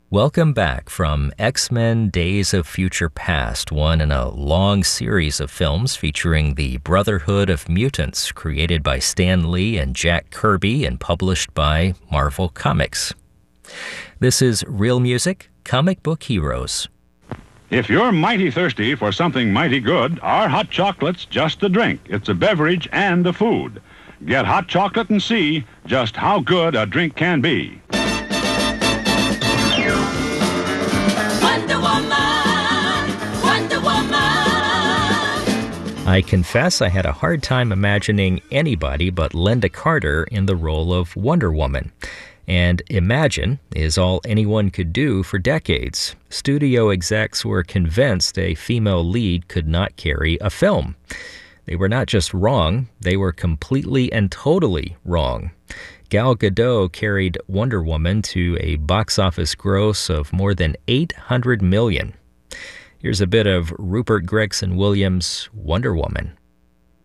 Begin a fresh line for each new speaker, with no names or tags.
Welcome back from X-Men Days of Future Past, one in a long series of films featuring the Brotherhood of Mutants, created by Stan Lee and Jack Kirby and published by Marvel Comics. This is Real Music, Comic Book Heroes.
If you're mighty thirsty for something mighty good, our hot chocolate's just a drink. It's a beverage and a food. Get hot chocolate and see just how good a drink can be.
I confess I had a hard time imagining anybody but Lynda Carter in the role of Wonder Woman. And imagine is all anyone could do for decades. Studio execs were convinced a female lead could not carry a film. They were not just wrong, they were completely and totally wrong. Gal Gadot carried Wonder Woman to a box office gross of more than $800 million. Here's a bit of Rupert Gregson Williams' Wonder Woman.